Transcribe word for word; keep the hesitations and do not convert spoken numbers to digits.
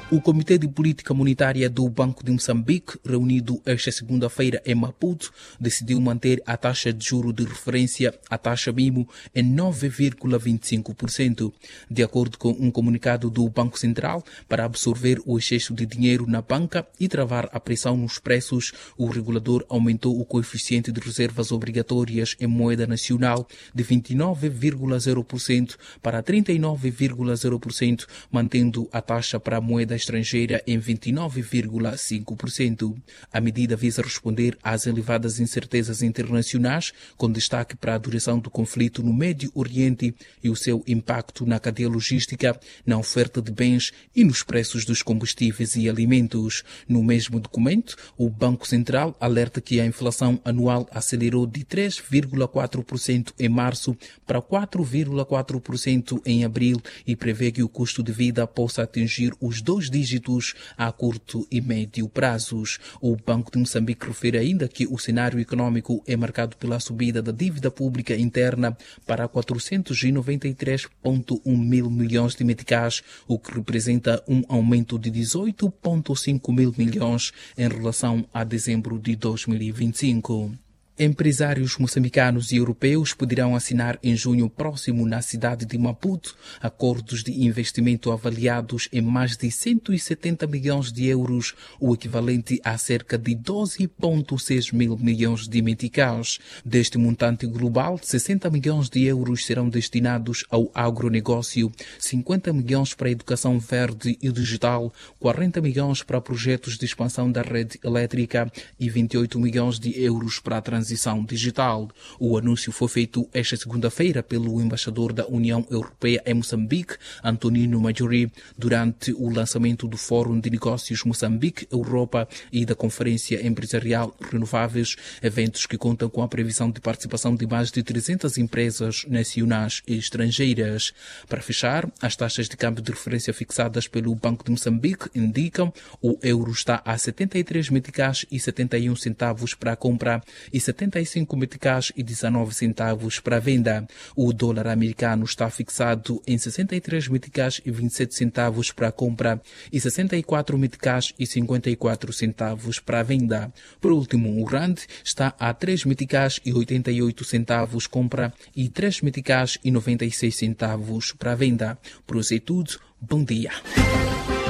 O Comitê de Política Monetária do Banco de Moçambique, reunido esta segunda-feira em Maputo, decidiu manter a taxa de juro de referência, a taxa mínima, em nove vírgula vinte e cinco por cento. De acordo com um comunicado do Banco Central, para absorver o excesso de dinheiro na banca e travar a pressão nos preços, o regulador aumentou o coeficiente de reservas obrigatórias em moeda nacional de vinte e nove vírgula zero por cento para trinta e nove vírgula zero por cento, mantendo a taxa para a moeda estrangeira em vinte e nove vírgula cinco por cento. A medida visa responder às elevadas incertezas internacionais, com destaque para a duração do conflito no Médio Oriente e o seu impacto na cadeia logística, na oferta de bens e nos preços dos combustíveis e alimentos. No mesmo documento, o Banco Central alerta que a inflação anual acelerou de três vírgula quatro por cento em março para quatro vírgula quatro por cento em abril e prevê que o custo de vida possa atingir os dois dígitos a curto e médio prazos. O Banco de Moçambique refere ainda que o cenário econômico é marcado pela subida da dívida pública interna para quatrocentos e noventa e três vírgula um mil milhões de meticais, o que representa um aumento de dezoito vírgula cinco mil milhões em relação a dezembro de dois mil e vinte e cinco. Empresários moçambicanos e europeus poderão assinar em junho próximo na cidade de Maputo acordos de investimento avaliados em mais de cento e setenta milhões de euros, o equivalente a cerca de doze vírgula seis mil milhões de meticais. Deste montante global, sessenta milhões de euros serão destinados ao agronegócio, cinquenta milhões para a educação verde e digital, quarenta milhões para projetos de expansão da rede elétrica e vinte e oito milhões de euros para a transição digital. O anúncio foi feito esta segunda-feira pelo embaixador da União Europeia em Moçambique, Antonino Majori, durante o lançamento do Fórum de Negócios Moçambique-Europa e da Conferência Empresarial Renováveis, eventos que contam com a previsão de participação de mais de trezentas empresas nacionais e estrangeiras. Para fechar, as taxas de câmbio de referência fixadas pelo Banco de Moçambique indicam o euro está a setenta e três meticais e setenta e um centavos para a compra e setenta e cinco meticais e dezenove centavos para a venda. O dólar americano está fixado em sessenta e três meticais e vinte e sete centavos para a compra e sessenta e quatro meticais e cinquenta e quatro centavos para a venda. Por último, o rand está a três meticais e oitenta e oito centavos compra e três meticais e noventa e seis centavos para a venda. Por hoje é tudo. Bom dia.